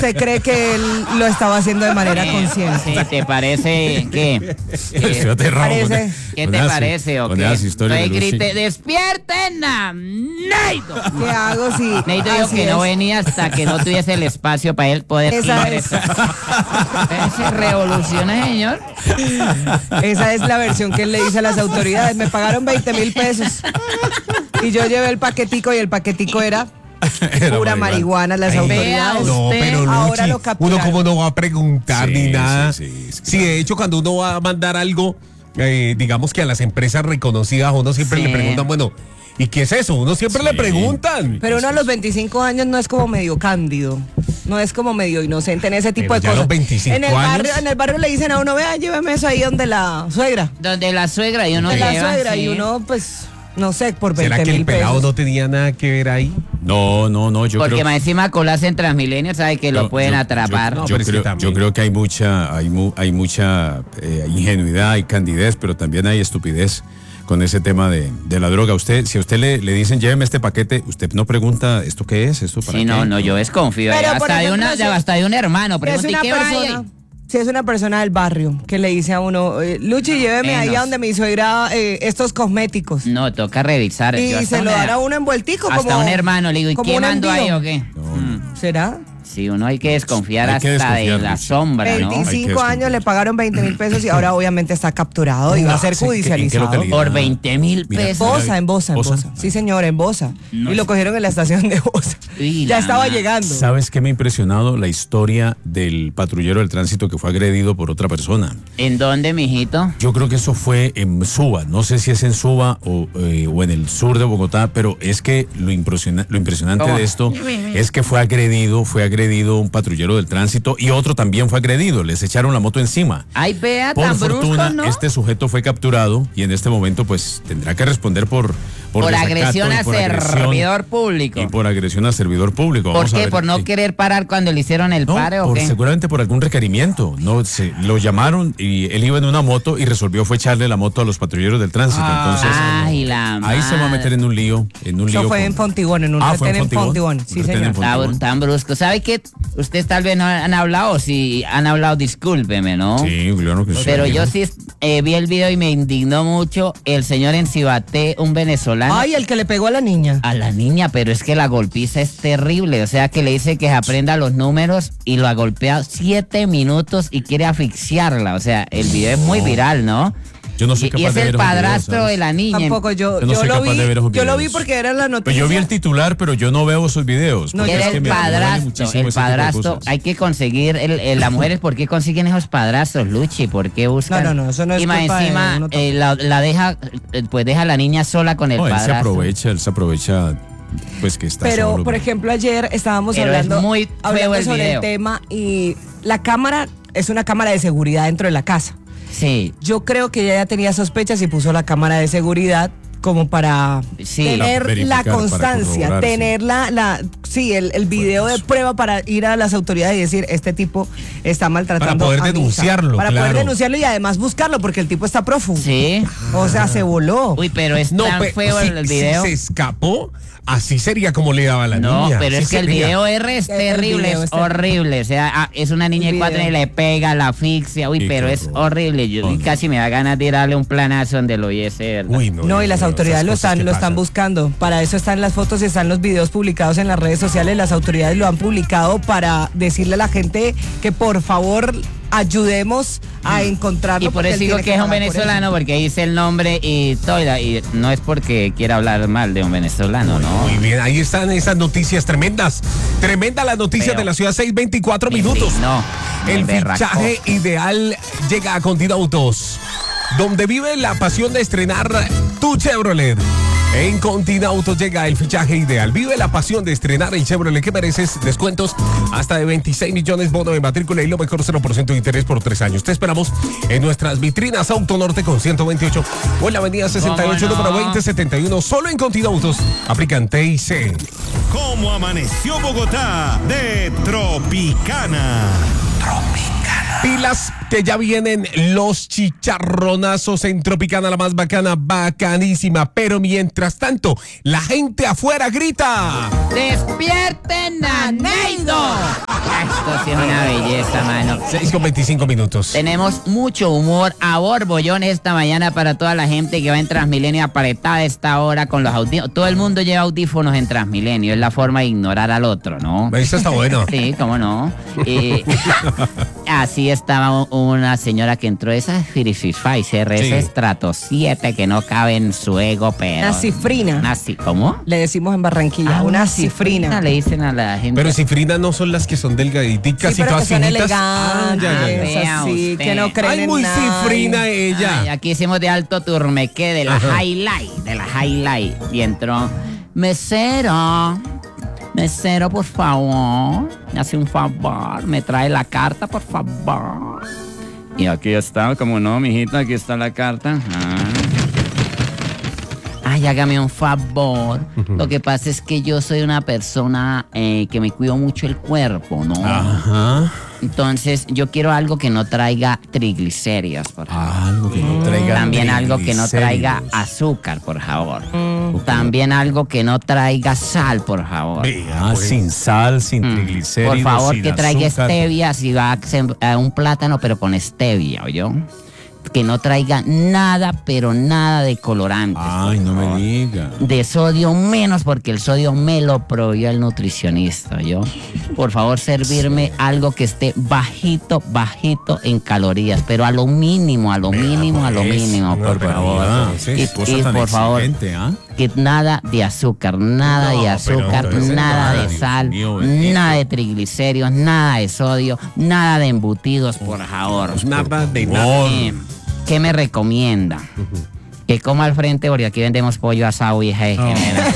¿Usted cree que él lo estaba haciendo de manera consciente? Sí, ¿te parece que? ¿Qué parece? ¿Qué te parece o qué? Entonces grite, ¡despierten! ¡Neido! ¿Qué hago si Neido dijo que no venía hasta que no tuviese el espacio para él poder ingresar. Se revoluciona, señor. Esa es la versión que él le dice a las autoridades. Me pagaron 20,000 pesos. Y yo llevé el paquetico y el paquetico era pura marihuana. Las autoridades. No, pero ahora Luchi, lo capturaron. uno como no va a preguntar ni nada. Sí, Sí, de hecho, cuando uno va a mandar algo, digamos que a las empresas reconocidas, uno siempre le preguntan, bueno, ¿y qué es eso? Uno siempre le preguntan. Pero uno a los 25 años no es como medio cándido, no es como medio inocente en ese tipo Pero de ya a cosas. los 25 en el barrio le dicen a uno, vea, lléveme eso ahí donde la suegra. Donde la suegra y uno Donde la lleva, suegra sí. y uno, pues, no sé, por ¿Será 20,000 que el pelado pesos. no tenía nada que ver ahí? No, yo Porque creo... más encima colarse en Transmilenio, sabe que lo pueden atrapar. No, pero es que Yo también. creo que hay mucha ingenuidad y candidez, pero también hay estupidez con ese tema de la droga. Si a usted le dicen, lléveme este paquete, usted no pregunta, ¿esto qué es? ¿Esto para Sí, qué? no, yo desconfío. Pero, por ejemplo, Hasta de un hermano. Si es Pregunta, ¿y una qué va ahí? persona, si es una persona del barrio que le dice a uno, Luchi, lléveme ahí a donde mi suegra estos cosméticos. No, toca revisar. Yo Y hasta se lo una- dan a uno envueltico Hasta como un hermano, le digo, ¿y como qué un mando envío. ahí o qué? ¿Será? Sí, uno hay que desconfiar Hay que hasta desconfiar, de la Luchi. sombra, ¿no? 25 Hay que años le pagaron 20,000 pesos y ahora obviamente está capturado y va a ser ¿en qué judicializado. localidad? Por 20,000 Mira, pesos. En Bosa. Sí, señor, en Bosa. No Y lo sé. cogieron en la estación de Bosa. Uy, Ya la estaba madre. llegando. ¿Sabes qué me ha impresionado? La historia del patrullero del tránsito que fue agredido por otra persona. ¿En dónde, mijito? Yo creo que eso fue en Suba. No sé si es en Suba o en el sur de Bogotá, pero es que lo impresionante ¿Cómo? de esto es que fue agredido un patrullero del tránsito y otro también fue agredido. Les echaron la moto encima. Ay, vea, Por tan brusco, fortuna, ¿no? este sujeto fue capturado y en este momento pues tendrá que responder por desacato agresión y a por agresión servidor público. y por agresión a servidor público. ¿Por Vamos a qué? ver, ¿Por no querer parar cuando le hicieron el no, pare o qué? seguramente por algún requerimiento. No, lo llamaron y él iba en una moto y resolvió fue echarle la moto a los patrulleros del tránsito. Entonces, Ay, la ahí se va a madre. meter en un lío. Eso fue en Fontibón, en un fue retén en Fontibón. Sí, Un retén señor. en Fontibón. Tan brusco. ¿Sabe qué? Ustedes tal vez no han hablado, si han hablado, discúlpeme, ¿no? Sí, claro que sí. Pero yo sí vi el video y me indignó mucho el señor en Cibaté, un venezolano. Ay, el que le pegó a la niña. A la niña, pero es que la golpiza es terrible. O sea, que le dice que se aprenda los números y lo ha golpeado 7 minutos y quiere asfixiarla. O sea, el video es muy viral, ¿no? Yo no soy Y capaz es de ver el esos videos, padrastro ¿sabes? de la niña. Tampoco yo Yo no soy lo capaz vi. de ver esos Yo lo vi videos. porque era la noticia. Pues yo vi el titular, pero yo no veo esos videos. No, porque Era es que el me duele padrastro, muchísimo el ese tipo de padrastro. cosas. Hay que conseguir, las mujeres, ¿por qué consiguen esos padrastros, Luchi? ¿Por qué buscan? No, eso no es y más culpa de encima, uno tampoco. la deja, pues deja a la niña sola con el No, padrastro. él se aprovecha, pues que está Pero, solo. por ejemplo, ayer estábamos Pero hablando, es muy feo el sobre video. el tema y la cámara es una cámara de seguridad dentro de la casa. Sí. Yo creo que ella ya tenía sospechas y puso la cámara de seguridad como para Sí. tener Verificar, la para constancia, corroborar, tener el video de prueba para ir a las autoridades y decir, este tipo está maltratando Para poder a mi hija. denunciarlo, Para poder claro. denunciarlo y además buscarlo porque el tipo está prófugo. Sí. O sea, se voló. Uy, pero es No, tan feo si, el video. si se escapó, así sería como le daba a la No, niña. pero Así es que el sería. video R es El terrible, video es es terrible. horrible. O sea, es una niña El de 4 video. años y le pega, la asfixia. Uy, Sí, pero qué es horror. horrible. Yo Horrible. casi me da ganas de darle un planazo donde lo oyese, ¿verdad? Uy, No, y las esas autoridades lo cosas que están pasan. buscando. Para eso están las fotos y están los videos publicados en las redes sociales. Las autoridades lo han publicado para decirle a la gente que por favor ayudemos a encontrarlo. Y por porque eso él digo tiene que es un pagar por eso. venezolano, porque dice el nombre y todo. Y no es porque quiera hablar mal de un venezolano, ¿no? Muy bien, ahí están esas noticias tremendas. Tremenda la noticia Feo. de la ciudad, 6:24 minutos. No, El fichaje ideal llega a Continautos, donde vive la pasión de estrenar tu Chevrolet. En Continautos llega el fichaje ideal. Vive la pasión de estrenar el Chevrolet que mereces. Descuentos hasta de 26 millones, bono de matrícula y lo mejor 0% de interés por 3 años. Te esperamos en nuestras vitrinas Auto Norte con 128 o en la avenida 68, ¿Cómo no? número 2071. Solo en Continautos. Aplican TIC. ¿Cómo amaneció Bogotá? De Tropicana. Pilas Que ya vienen los chicharronazos en Tropicana, la más bacana, bacanísima. Pero mientras tanto, la gente afuera grita. ¡Despierten a Neido! Esto sí es una belleza, mano. 6:25. Tenemos mucho humor a borbollones esta mañana para toda la gente que va en Transmilenio apretada a esta hora con los audífonos. Todo el mundo lleva audífonos en Transmilenio. Es la forma de ignorar al otro, ¿no? Eso está bueno. Sí, cómo no. Así estaba una señora que entró, esa Pfizer, Sí. ese estrato 7 que no cabe en su ego, pero... Una cifrina. ¿Cómo? Le decimos en Barranquilla, una cifrina. Le dicen a la gente. Pero cifrinas no son las que son delgaditicas Sí, y pero todas que son finitas. elegantes, Vea así, usted. que no creen Ay, en muy nada. cifrina ella. Ay, aquí hicimos de alto turmeque, de la Ajá. highlight. Y entró, mesero, por favor, me hace un favor, me trae la carta, por favor. Y aquí está, como no, mijita, aquí está la carta. Ay, hágame un favor. Lo que pasa es que yo soy una persona que me cuido mucho el cuerpo, ¿no? Ajá. Entonces, yo quiero algo que no traiga triglicéridos, por favor. Algo que no traiga. También algo que no traiga triglicéridos. azúcar, por favor. También algo que no traiga sal, por favor. Ah, sin sal, sin triglicéridos. Por favor, sin que traiga azúcar. stevia, si va a un plátano, pero con stevia, ¿oyó? Que no traiga nada, pero nada de colorantes. Ay, por no favor. me diga. De sodio menos, porque el sodio me lo prohibió el nutricionista, ¿yo? Por favor, servirme algo que esté bajito en calorías, pero a lo mínimo, por favor. Sí, Y tan por favor, exigente, ¿ah? que nada de azúcar, nada No, de azúcar, pero entonces, nada de Dios sal, mío, bendito. nada de triglicéridos, nada de sodio, nada de embutidos, por favor. Nada de favor. nada. ¿Qué me recomienda? Que coma al frente porque aquí vendemos pollo asado y genera.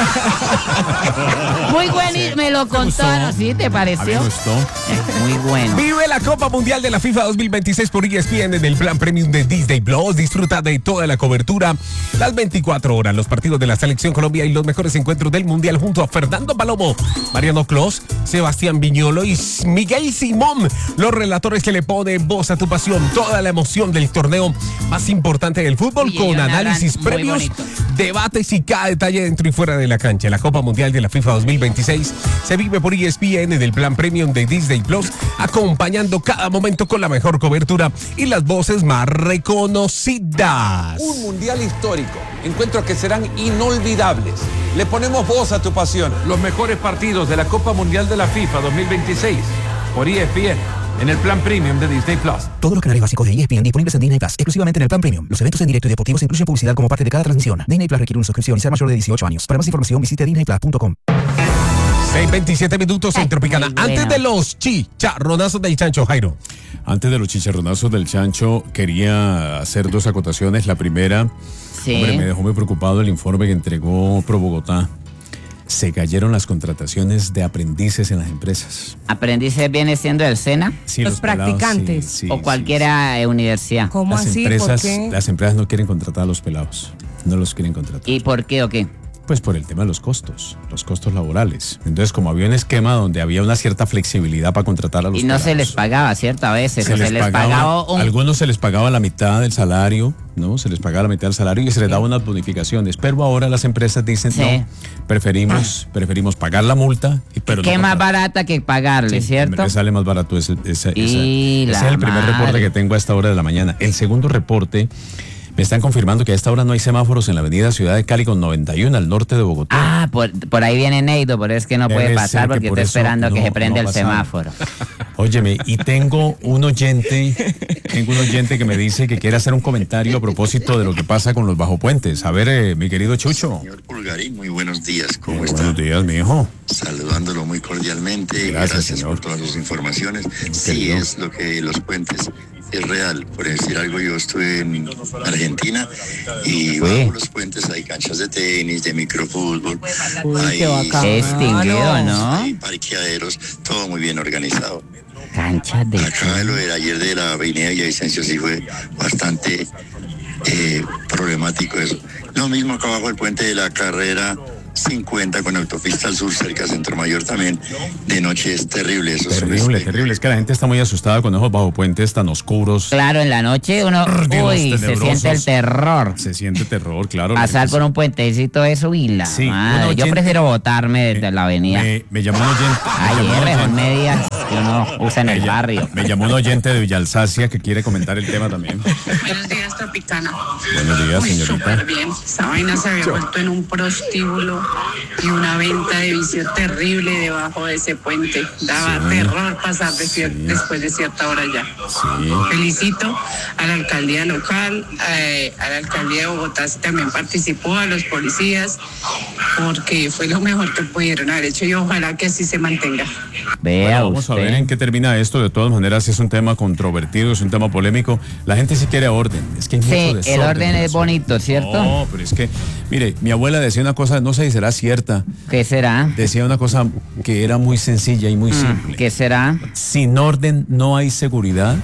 Muy bueno, y me lo contaron, ¿sí? ¿Te A mí pareció? me gustó. Muy bueno. Vive la Copa Mundial de la FIFA 2026 por ESPN en el plan premium de Disney Plus. Disfruta de toda la cobertura, las 24 horas, los partidos de la Selección Colombia y los mejores encuentros del Mundial junto a Fernando Palomo, Mariano Clos, Sebastián Viñolo y Miguel Simón, los relatores que le ponen voz a tu pasión, toda la emoción del torneo más importante del fútbol, Oye, con ellos narran análisis muy previos, bonito. debates y cada detalle dentro y fuera de la cancha. La Copa Mundial de la FIFA 2026 se vive por ESPN en el plan premium de Disney Plus, acompañando cada momento con la mejor cobertura y las voces más reconocidas. Un mundial histórico, encuentros que serán inolvidables. Le ponemos voz a tu pasión. Los mejores partidos de la Copa Mundial de la FIFA 2026 por ESPN en el plan premium de Disney Plus. Todos los canales básicos de ESPN disponibles en Disney Plus, exclusivamente en el plan premium. Los eventos en directo y deportivos incluyen publicidad como parte de cada transmisión. Disney Plus requiere una suscripción y ser mayor de 18 años. Para más información visite disneyplus.com. 6:27 en Tropicana. muy bueno. Antes de los chicharronazos del chancho, Jairo. Antes de los chicharronazos del chancho, quería hacer dos acotaciones. La primera, Sí. hombre, me dejó muy preocupado el informe que entregó Pro Bogotá. Se cayeron las contrataciones de aprendices en las empresas. ¿Aprendices viene siendo el SENA? Sí, Los practicantes. ¿O cualquiera universidad? ¿Cómo Las así? empresas, ¿Por qué? las empresas no quieren contratar a los pelados. No los quieren contratar. ¿Y por qué o qué? Pues por el tema de los costos laborales. Entonces, como había un esquema donde había una cierta flexibilidad para contratar a los Y no se pelados, les pagaba, ¿cierto? A veces. Se les pagaba un... algunos se les pagaba la mitad del salario, ¿no? Se les pagaba la mitad del salario y se les daba unas bonificaciones. Pero ahora las empresas dicen, Sí. no, preferimos pagar la multa, pero ¿Qué no más contratar. barata que pagarle, Sí, cierto? me sale más barato ese Y es la el primer reporte madre. que tengo a esta hora de la mañana. El segundo reporte, me están confirmando que a esta hora no hay semáforos en la avenida Ciudad de Cali con 91 al norte de Bogotá. Ah, por ahí viene Neido, por eso es que no puede Debe pasar ser que porque por está eso esperando que no- se prenda no el pasaron. semáforo. Óyeme, y tengo un oyente que me dice que quiere hacer un comentario a propósito de lo que pasa con los bajopuentes. A ver, mi querido Chucho. Señor Pulgarín, muy buenos días, ¿cómo está? Buenos días, mi hijo. Saludándolo muy cordialmente, Gracias, gracias señor. por todas sus informaciones. Sí, querido. es lo que los puentes es real. Por decir algo, yo estuve en Argentina y bajo los puentes hay canchas de tenis, de microfútbol, hay, qué bacán. Qué extinguido, ¿no? hay parqueaderos, todo muy bien organizado. Canchas de... Acá lo de ayer de la avenida Villavicencio sí fue bastante problemático eso. Lo mismo acá abajo el puente de la Carrera 50 con autopista al sur, cerca de Centro Mayor también. De noche es terrible eso. Terrible. Es que la gente está muy asustada con esos bajo puentes tan oscuros. Claro, en la noche uno, se siente el terror. Se siente terror, claro. Pasar por un puentecito de subirla. Sí, yo prefiero botarme desde la avenida. Me llamó un oyente. Ayer, son medias que uno usa en el barrio. Me llamó un oyente de Villa Alsacia que quiere comentar el tema también. Buenos días, Tropicana. Buenos días, señorita. Súper bien. Esa vaina se había vuelto en un prostíbulo y una venta de vicio terrible debajo de ese puente. Daba terror pasar después de cierta hora ya. Sí. Felicito a la alcaldía local, a la alcaldía de Bogotá, si también participó, a los policías, porque fue lo mejor que pudieron haber hecho y ojalá que así se mantenga. Vamos a ver en qué termina esto. De todas maneras, es un tema controvertido, es un tema polémico. La gente sí quiere orden. Es que hay mucho desorden. El orden es bonito, ¿cierto? No, pero es que, mire, mi abuela decía una cosa, no sé si será cierta. ¿Qué será? Decía una cosa que era muy sencilla y muy simple. ¿Qué será? Sin orden no hay seguridad.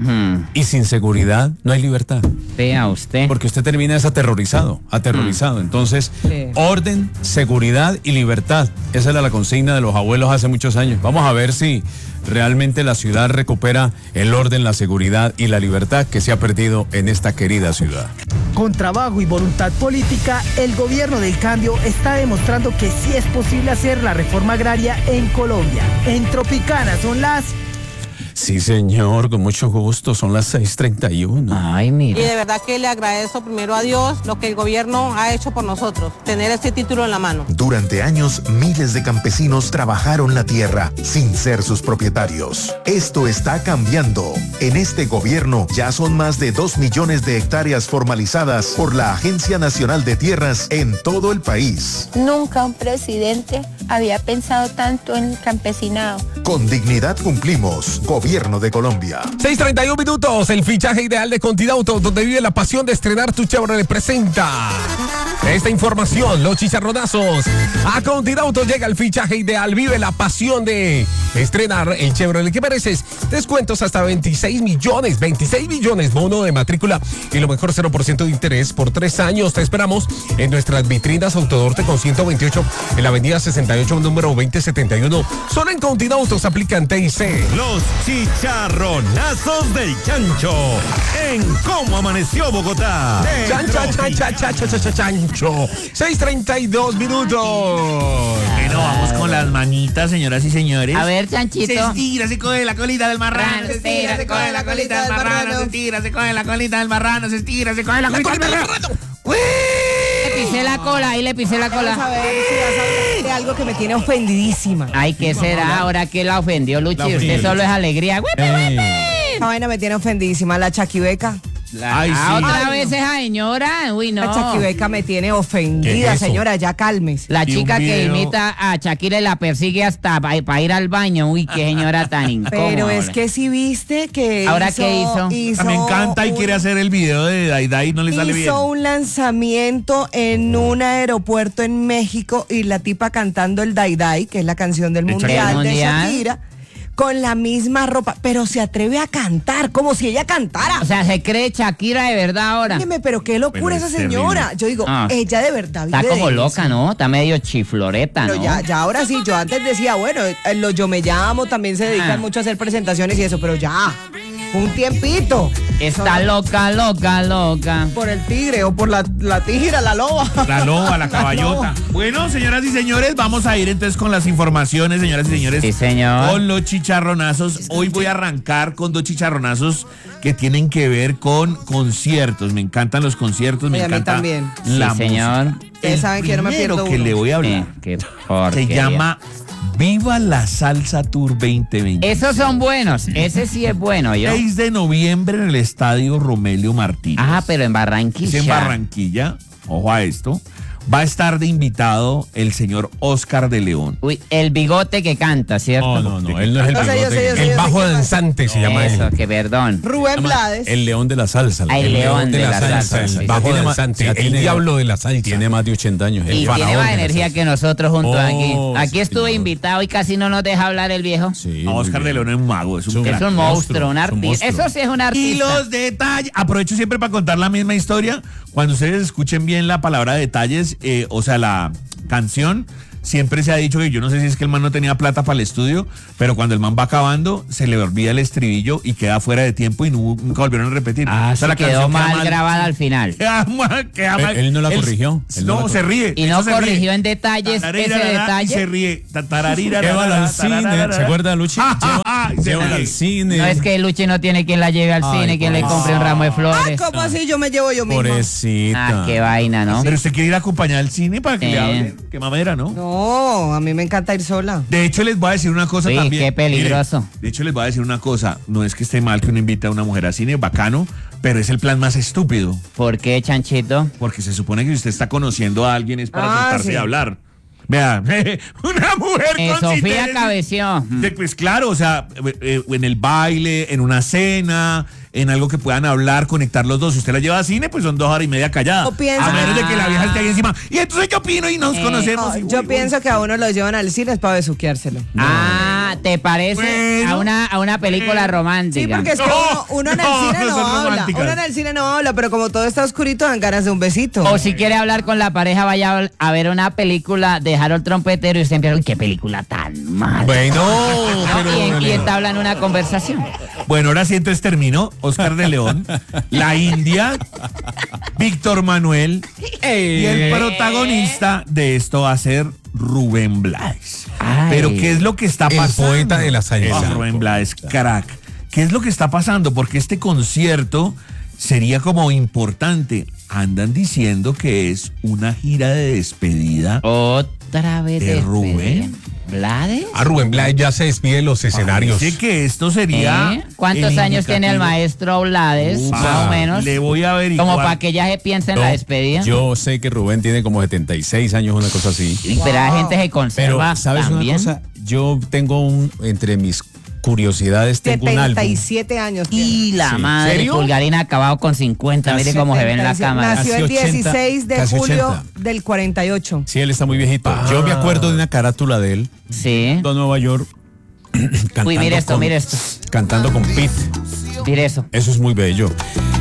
Y sin seguridad no hay libertad. Vea usted. Porque usted termina aterrorizado. Entonces, orden, seguridad y libertad. Esa era la consigna de los abuelos hace muchos años. Vamos a ver si realmente la ciudad recupera el orden, la seguridad y la libertad que se ha perdido en esta querida ciudad. Con trabajo y voluntad política, el gobierno del cambio está demostrando que sí es posible hacer la reforma agraria en Colombia. En Tropicana son las... Sí, señor, con mucho gusto, son las 6:31. Ay, mira. Y de verdad que le agradezco primero a Dios lo que el gobierno ha hecho por nosotros, tener este título en la mano. Durante años, miles de campesinos trabajaron la tierra sin ser sus propietarios. Esto está cambiando. En este gobierno ya son más de 2 millones de hectáreas formalizadas por la Agencia Nacional de Tierras en todo el país. Nunca un presidente había pensado tanto en el campesinado. Con dignidad cumplimos. Gobierno de Colombia. 6:31 minutos. El fichaje ideal de Continauto, donde vive la pasión de estrenar tu Chevrolet, presenta esta información. Los chicharronazos. A Continauto llega el fichaje ideal. Vive la pasión de estrenar el Chevrolet que mereces. Descuentos hasta 26 millones. 26 millones. Bono de matrícula y lo mejor 0% de interés por 3 años. Te esperamos en nuestras vitrinas Autodorte con 128 en la avenida 68, número 2071. Solo en Continautos aplican TIC. Los chicharronazos del Chancho. En ¿Cómo amaneció Bogotá? Chancho. 6:32 minutos. Bueno, vamos con las manitas, señoras y señores. A ver, Chanchito. Se estira, se coge la colita del marrano. Se estira, se coge la colita del marrano. Se estira, se coge la colita del marrano. Se estira, se coge la colita del marrano. Le pisé la cola, ahí le pisé la cola. Vamos a ver si vas a hablar de algo que me tiene ofendidísima. Ay, ¿qué será ahora que la ofendió, Luchi? Usted solo es alegría. Esa vaina me tiene ofendidísima, la chaquibeca. Otra vez esa señora. Uy, no. La chaquibeca me tiene ofendida, es eso? señora, ya cálmese. La chica que imita a Shakira y la persigue hasta para ir al baño. Uy, qué señora tan incómoda. Pero es que si viste que ¿Ahora qué hizo? Me encanta y quiere hacer el video de Daidai y no le sale bien. Hizo un lanzamiento en un aeropuerto en México y la tipa cantando el Daidai, que es la canción del mundial de Shakira, con la misma ropa, pero se atreve a cantar como si ella cantara. O sea, se cree Shakira de verdad ahora. Dígame, pero qué locura esa señora. Yo digo, ella de verdad vive está como de loca, eso. ¿no? Está medio chifloreta, pero ¿no? ya ahora sí, yo antes decía, bueno, los Yo Me Llamo también se dedican mucho a hacer presentaciones y eso, pero ya, un tiempito. Está loca. Por el tigre o por la tigra, la loba. La loba, la caballota. Bueno, señoras y señores, vamos a ir entonces con las informaciones, señoras y señores. Sí, señor. Con los chicharronazos. Hoy voy a arrancar con 2 chicharronazos que tienen que ver con conciertos. Me encantan los conciertos, me encanta también. La sí, señor. Ustedes saben que yo no me pierdo que uno. le voy a hablar se llama Viva la Salsa Tour 2020. Esos son buenos, ese sí es bueno, yo. 6 de noviembre en el Estadio Romelio Martínez. Pero en Barranquilla. Es en Barranquilla, ojo a esto. Va a estar de invitado el señor Oscar de León. Uy, el bigote que canta, ¿cierto? No, él no es el bigote. El bajo danzante se llama eso, él. que perdón. Rubén Blades. El león de la salsa. El león de la salsa. El bajo danzante, el diablo de la salsa. Tiene más de 80 años. Y tiene más energía que nosotros juntos aquí. Aquí estuve señor. invitado y casi no nos deja hablar el viejo. Sí, Oscar de León es un mago, es un monstruo, un artista. Eso sí es un artista. Y los detalles, aprovecho siempre para contar la misma historia. Cuando ustedes escuchen bien la palabra detalles, o sea, canción, siempre se ha dicho que yo no sé si es que el man no tenía plata para el estudio, pero cuando el man va acabando, se le olvida el estribillo y queda fuera de tiempo y nunca volvieron a repetir. Ah, O sea, sí, quedó mal grabada al final. Queda mal. Él no la corrigió. No, se ríe. Y no Eso se ríe. corrigió en detalles ese detalle. Y se ríe. Llévala al cine. ¿Se acuerda, Luchi? Llévala al cine. No es que Luchi no tiene quien la lleve al cine, quien le compre un ramo de flores. ¿Cómo así? Yo me llevo yo misma. Pobrecita. Ah, qué vaina, ¿no? Pero usted quiere ir a acompañar al cine para que le hable. Qué mamera, ¿no? No, a mí me encanta ir sola. De hecho, les voy a decir una cosa Uy, también. qué peligroso. Mire, de hecho, les voy a decir una cosa. No es que esté mal que uno invite a una mujer al cine, bacano, pero es el plan más estúpido. ¿Por qué, Chanchito? Porque se supone que si usted está conociendo a alguien es para sentarse sí. y hablar. Vea, una mujer con Sofía intereses. cabeció. Pues claro, o sea, en el baile, en una cena, en algo que puedan hablar, conectar los dos. Si usted la lleva a cine, pues son 2 horas y media callada. O piensa- A menos de que la vieja esté ahí encima. Y entonces yo opino y nos conocemos. No, y yo uy, pienso que a uno lo llevan al cine es para besuqueárselo. Ah, ¿te parece a una película romántica? Sí, porque es que uno en el cine no son habla. románticas. Uno en el cine no habla, pero como todo está oscurito, dan ganas de un besito. O si quiere hablar con la pareja, vaya a ver una película de Harold Trompetero y usted empieza, uy, qué película tan mala. Bueno, ¿Y en entablan una conversación? Bueno, ahora sí entonces terminó Oscar de León, la India, Víctor Manuel y el protagonista de esto va a ser Rubén Blades. Ay. Pero ¿qué es lo que está El pasando? poeta de la salsa. Es Rubén Blades, crack. ¿Qué es lo que está pasando? Porque este concierto sería como importante. Andan diciendo que es una gira de despedida Otra vez de Rubén Blades. A Rubén Blades ya se despide de los escenarios. Dice que esto sería. ¿Cuántos el años tiene el indicativo. maestro Blades? Más o menos. Le voy a averiguar. Como para que ya se piense en la despedida. Yo sé que Rubén tiene como 76 años, una cosa así. Pero la gente se conserva. Pero, ¿sabes también. una cosa? Yo tengo entre mis curiosidades, tengo un álbum. 77 años. Y la Sí. madre, ¿Serio? Pulgarina acabado con 50. Mire cómo se ve en la cámara. Nació el Casi 80, 16 de casi julio 80. del 48. Sí, él está muy viejito. Yo me acuerdo de una carátula de él, Sí. en Nueva York, cantando Uy, mire esto, con- mire esto. Cantando con Pete. Mire eso. Eso es muy bello.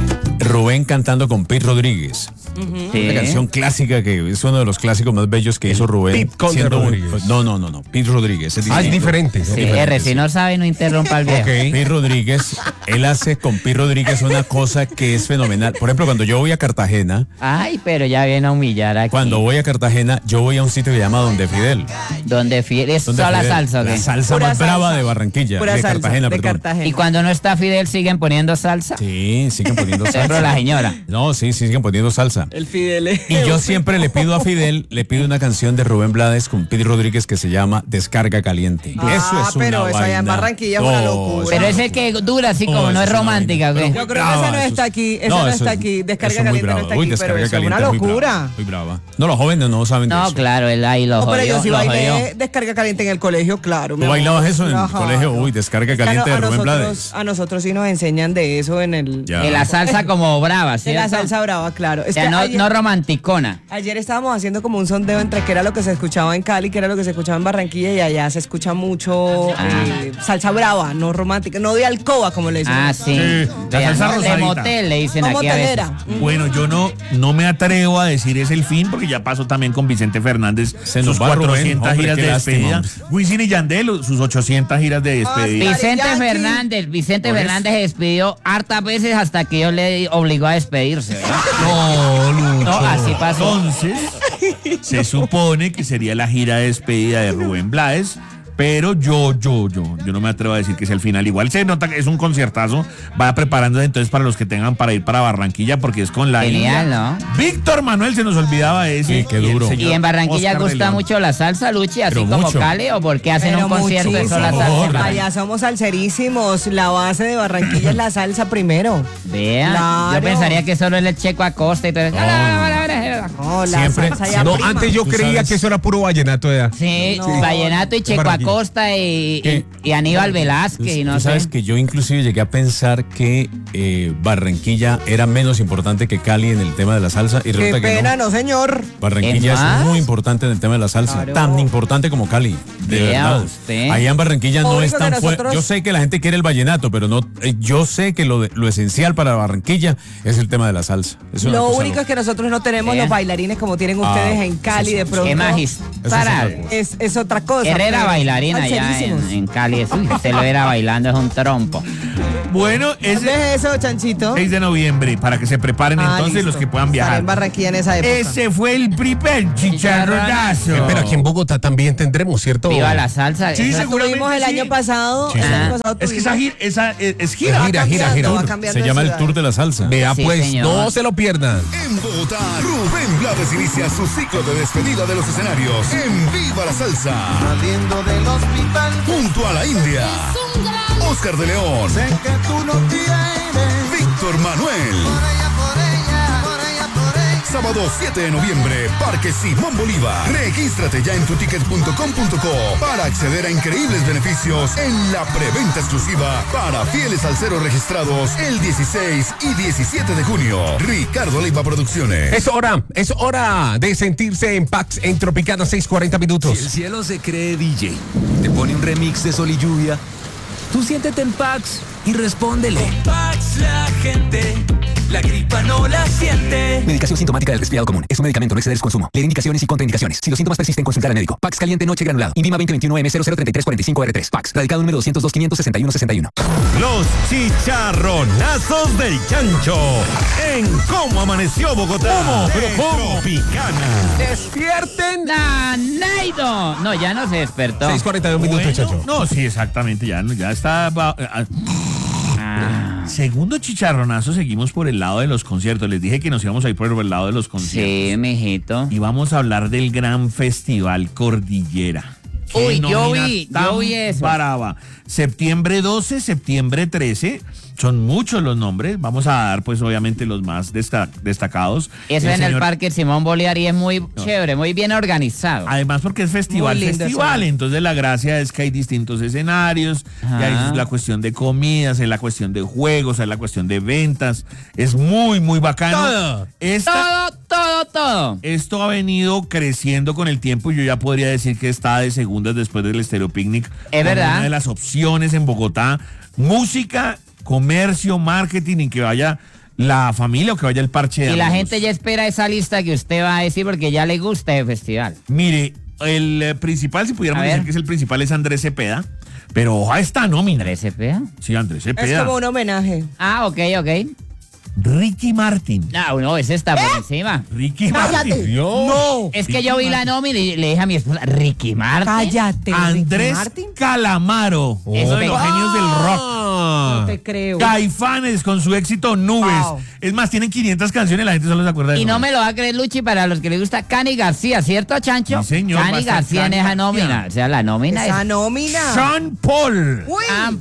Rubén cantando con Pete Rodríguez. Sí. Una canción clásica que es uno de los clásicos más bellos que hizo Rubén. Pete Conde siendo Rodríguez. No. Pete Rodríguez. Es diferente. Sí, R, si no sabe, no interrumpa al viejo. Pete Rodríguez, él hace con Pete Rodríguez una cosa que es fenomenal. Por ejemplo, cuando yo voy a Cartagena, Ay, pero ya viene a humillar aquí. cuando voy a Cartagena, yo voy a un sitio que se llama Donde Fidel. Donde Fidel, ¿es Donde toda la Fidel, salsa o qué? La salsa Pura más brava salsa. de Barranquilla, Pura de salsa, Cartagena, de perdón. Cartagena. Y cuando no está Fidel, ¿siguen poniendo salsa? Sí, siguen poniendo Por ejemplo, salsa. la señora. No, sí, siguen poniendo salsa. El Fidel. Y yo siempre le pido a Fidel, le pido una canción de Rubén Blades con Pete Rodríguez que se llama Descarga Caliente. Ah, eso es una pero eso allá en vaina. Barranquilla es una locura. Pero ese que dura así como no es eso es una romántica, ¿o vaina. qué? Yo creo que esa no está aquí. Esa no está aquí. Descarga caliente no está aquí. Pero eso es una locura. Muy brava. No, los jóvenes no saben de No, eso. claro, él ahí lo No, pero jodió, yo sí lo jodió. bailé descarga caliente en el colegio, claro. ¿Tú mi amor. bailabas eso en el Ajá. colegio? Uy, Descarga Es que Caliente de Rubén nosotros, Blades. a nosotros sí nos enseñan de eso en el... Ya. De la salsa como brava, De ¿cierto? la salsa brava, claro. O Es sea, que no, ayer, no romanticona. ayer estábamos haciendo como un sondeo entre qué era lo que se escuchaba en Cali, qué era lo que se escuchaba en Barranquilla, y allá se escucha mucho salsa brava, no romántica, no de alcoba, como le dicen. Ah, sí. la Vean, salsa de rosadita. motel le dicen Como aquí a veces. telera. Bueno, yo no me atrevo a decir es el fin, porque ya pasó también con Vicente Fernández Se sus nos va Rubén, 400 hombre, giras qué de lástima, despedida. Wisin y Yandel, sus 800 giras de despedida. Vicente Yankee. Vicente Por eso. Fernández se despidió hartas veces hasta que yo le obligó a despedirse. ¿verdad? No, Lucho. No, así pasó. Entonces, se supone que sería la gira de despedida de Rubén Blades, pero yo no me atrevo a decir que es el final. Igual se nota que es un conciertazo. Vaya preparándose entonces para los que tengan para ir para Barranquilla, porque es con la Genial, India. ¿no? Víctor Manuel, se nos olvidaba ese. Sí, qué y el duro. señor Y en Barranquilla Oscar de gusta León. mucho la salsa, Luchi, así Pero como mucho. Cali, o porque hacen Pero un concierto de sola muchísimo. salsa. Allá somos salserísimos. La base de Barranquilla es la salsa primero. Vean, Claro. yo pensaría que solo es el Checo Acosta y todo eso. No, la Siempre. salsa ya No, prima. antes yo Tú creía sabes. que eso era puro vallenato de Sí, No. Vallenato y Checo Barranquilla. Acosta y ¿Qué? Aníbal Velázquez y no Tú sabes sé. que yo inclusive llegué a pensar que Barranquilla era menos importante que Cali en el tema de la salsa y Qué resulta que pena, no. no señor. Barranquilla ¿Es más? es muy importante en el tema de la salsa, Claro. tan importante como Cali, de Vea verdad. usted. Allá en Barranquilla Lo no es único tan que fuerte. nosotros- Yo sé que la gente quiere el vallenato, pero no. Yo sé que lo esencial para Barranquilla es el tema de la salsa. Es una Lo cosa único es que nosotros no tenemos Vean. los bailarines como tienen ustedes en Cali de pronto. Qué magistral. Es otra cosa. Herrera bailarina allá en Cali. Uy, usted lo era bailando, es un trompo. Bueno, ese es eso, Chanchito. 6 de noviembre, para que se preparen entonces listo. los que puedan viajar. En Barranquilla en esa época. Ese fue el primer chicharronazo. Pero aquí en Bogotá también tendremos, ¿cierto? Viva la salsa. Sí, seguramente tuvimos el año pasado. Sí, el año sí. pasado Es que es gira. gira. Se llama el Tour de la Salsa. Vea, Sí, pues, señor. no se lo pierdan. En Bogotá, Rubén Blades inicia su ciclo de despedida de los escenarios en Viva la Salsa. Saliendo del hospital Junto a la India, Oscar de León, sé que tú no quieres. Víctor Manuel. Por ella. Sábado 7 de noviembre, Parque Simón Bolívar. Regístrate ya en tuticket.com.co para acceder a increíbles beneficios en la preventa exclusiva para fieles salseros registrados el 16 y 17 de junio. Ricardo Leiva Producciones. Es hora de sentirse en Pax en Tropicana 6:40 minutos. Si el cielo se cree DJ, te pone un remix de Sol y Lluvia, tú siéntete en Pax y respóndele. Con Pax la gente, la gripa no la siente. Medicación sintomática del resfriado común. Es un medicamento, no exceder su consumo. Leer indicaciones y contraindicaciones. Si los síntomas persisten, consultar al médico. Pax caliente noche granulado. INVIMA 2021M003345R3. Pax. Radicado número 202-561-61. Los chicharronazos del Chancho. En Cómo Amaneció Bogotá. ¿Cómo? Tropicana. ¡Despierten! ¡Naido! No, ya no se despertó. 6:42 minutos, Chacho. No, sí, exactamente, ya está. Segundo chicharronazo, seguimos por el lado de los conciertos. Les dije que nos íbamos a ir por el lado de los conciertos. Sí, mijito. Y vamos a hablar del gran festival Cordillera. Uy, yo nómina vi tan eso. Brava. Septiembre 12, septiembre 13. Son muchos los nombres. Vamos a dar, pues, obviamente, los más destacados. Eso en el Parque Simón Bolívar y es muy chévere, muy bien organizado. Además, porque es festival. Entonces, la gracia es que hay distintos escenarios. Y hay la cuestión de comidas, hay la cuestión de juegos, hay la cuestión de ventas. Es muy, muy bacano. Todo. Esto ha venido creciendo con el tiempo y yo ya podría decir que está de segundas después del Estéreo Picnic. Es verdad. Una de las opciones en Bogotá. Música, comercio, marketing, y que vaya la familia o que vaya el parche de Y la amigos. gente ya espera esa lista que usted va a decir porque ya le gusta el festival. Mire, el principal, si pudiéramos decir que es el principal, es Andrés Cepeda. Pero ojalá esta nómina. ¿Andrés Cepeda? Sí, Andrés Cepeda. Es como un homenaje. Ah, ok. Ricky Martin. No, ese está por encima. Ricky Martin. No. Es que yo vi la nómina y le dije a mi esposa, Ricky Martin. Cállate. Andrés Calamaro. Eso de los genios del rock. No te creo. Caifanes con su éxito Nubes. Wow. Es más, tienen 500 canciones, la gente solo se acuerda de Y eso. no me lo va a creer, Luchi, para los que les gusta Cani García, ¿cierto, Chancho? Sí, señor, Cani bastante. García en Cani esa García. nómina. O sea, la nómina Esa es... nómina. Sean Paul. Uy.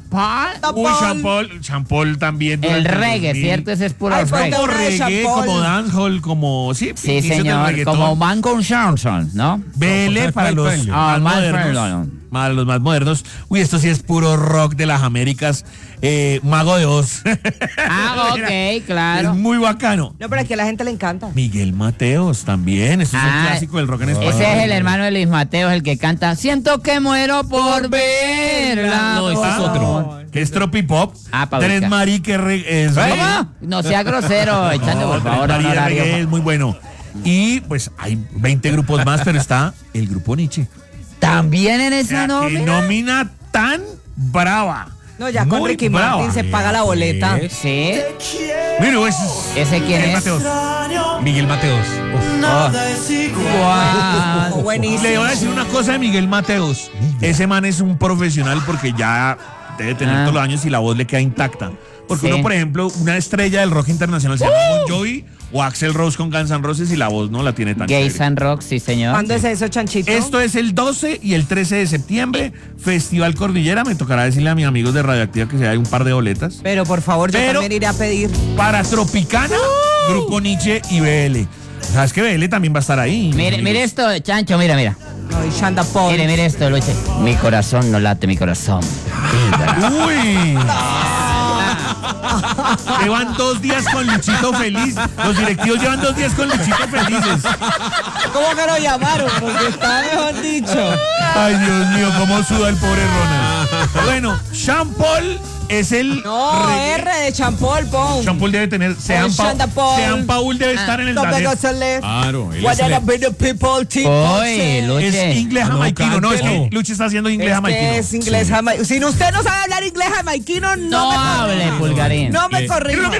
Sean Paul también. El durante reggae, 2000. ¿cierto? Ese es puro Ay, reggae. Como reggae, Sean Paul. como dancehall, como... Sí, Sí, inicios del señor. reggaetón. Como Manco Johnson, ¿no? BL para los más modernos. Para los más modernos. Uy, esto sí es puro rock de las Américas. Mago de Oz. Ok, claro. Es muy bacano. No, pero aquí a la gente le encanta. Miguel Mateos también. Eso es un clásico del rock en español. Ese es el hermano de Luis Mateos, el que canta Siento que muero por verla. No, ese es otro. Que es Tropipop. Tres buscar. Marí que es ¿Cómo? No sea grosero, echando por favor. María honorario. Reggae es muy bueno. Y pues hay 20 grupos más, pero está el grupo Nietzsche. También en esa ¡Qué nómina. nómina tan brava! No, ya con Muy Ricky brava. Martin se paga la boleta. Sí. Mira, ¿Ese quién Miguel es? Mateos. Miguel Mateos. Nada es igual. Guau. Buenísimo. Le voy a decir una cosa de Miguel Mateos. Ese man es un profesional porque ya debe tener todos los años y la voz le queda intacta. Porque Sí. uno, por ejemplo, una estrella del rock internacional se llama Bon Jovi o Axl Rose con Guns N' Roses y la voz no la tiene tan Gays chévere. and Rock, sí, señor. ¿Cuándo es eso, Chanchito? Esto es el 12 y el 13 de septiembre, Festival Cordillera. Me tocará decirle a mis amigos de Radioactiva que se hay un par de boletas. Pero por favor, yo Pero- también iré a pedir. Para Tropicana, Grupo Nietzsche y BL. ¿Sabes que BL también va a estar ahí? Mire esto, Chancho, mira. No, y Shanda Paul. Mire esto, Luche. Mi corazón no late, mi corazón. ¡Uy! Llevan 2 días con Luchito Feliz. Los directivos llevan 2 días con Luchito Felices. ¿Cómo que lo llamaron? Porque está mejor dicho. Ay, Dios mío, cómo suda el pobre Ronald. Bueno, Sean Paul Es el... No, R de Champol, pon. Champol debe tener... Sean Paul debe estar en el ballet. Claro. What are the people Es inglés jamaiquino. No, es que Luchi está haciendo inglés jamaiquino. Es inglés jamaiquino. Si usted no sabe hablar inglés jamaiquino, no me hable, Pulgarín. No me corrija.